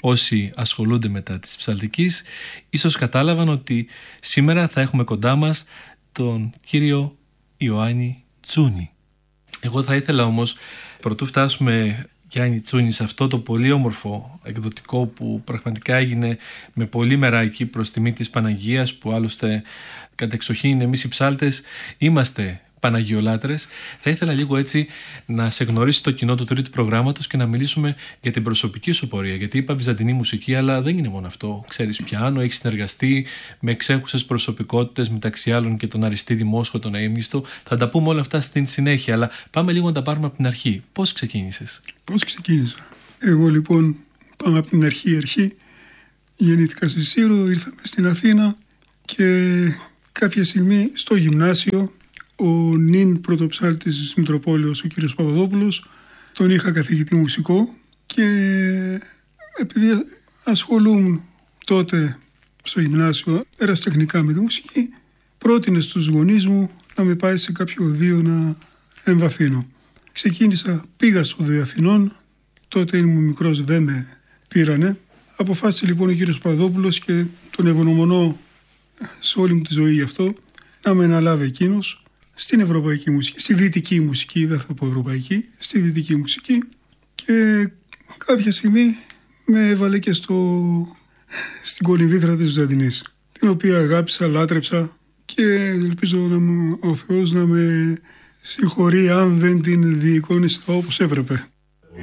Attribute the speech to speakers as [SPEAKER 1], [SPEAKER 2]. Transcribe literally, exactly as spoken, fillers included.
[SPEAKER 1] όσοι ασχολούνται μετά της ψαλτικής ίσως κατάλαβαν ότι σήμερα θα έχουμε κοντά μας τον κύριο Ιωάννη Τσούνη. Εγώ θα ήθελα όμως, πρωτού φτάσουμε Γιάννη Τσούνη σε αυτό το πολύ όμορφο εκδοτικό που πραγματικά έγινε με πολύ μεράκι προς τιμή της Παναγίας, που άλλωστε κατεξοχήν εμείς οι ψάλτες είμαστε Παναγιολάτρες, θα ήθελα λίγο έτσι να σε γνωρίσει το κοινό του τρίτου προγράμματος και να μιλήσουμε για την προσωπική σου πορεία. Γιατί είπα βυζαντινή μουσική, αλλά δεν είναι μόνο αυτό. Ξέρεις πιάνο, έχεις συνεργαστεί με εξέχουσες προσωπικότητες, μεταξύ άλλων και τον Αριστίδη Μόσχο, τον Αείμνηστο. Θα τα πούμε όλα αυτά στην συνέχεια, αλλά πάμε λίγο να τα πάρουμε από την αρχή. Πώς ξεκίνησες?
[SPEAKER 2] Πώς ξεκίνησα? Εγώ λοιπόν, πάμε από την αρχή αρχή. Γεννήθηκα στη Σύρο, ήρθαμε στην Αθήνα και κάποια στιγμή στο γυμνάσιο ο νυν πρωτοψάλτης της Μητροπόλεως, ο κύριος Παπαδόπουλος, τον είχα καθηγητή μουσικό και επειδή ασχολούμουν τότε στο γυμνάσιο ερασιτεχνικά με τη μουσική, πρότεινε στους γονείς μου να με πάει σε κάποιο οδείο να εμβαθύνω. Ξεκίνησα, πήγα στο Οδείο Αθηνών, τότε ήμουν μικρός, δεν με πήρανε. Αποφάσισε λοιπόν ο κύριος Παπαδόπουλος και τον ευγνωμονώ σε όλη μου τη ζωή γι' αυτό, να με αναλάβει εκείνος στην ευρωπαϊκή μουσική, στη δυτική μουσική, δεν θα πω ευρωπαϊκή, στη δυτική μουσική, και κάποια στιγμή με έβαλε και στο, στην κολυμβήθρα της Βυζαντινής, την οποία αγάπησα, λάτρεψα και ελπίζω να μου, ο Θεός να με συγχωρεί αν δεν την διεικόνισα όπως έπρεπε.